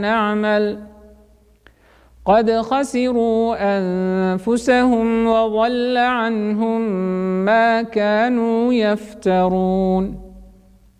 نعمل قد خسروا أنفسهم وضل عنهم ما كانوا يفترون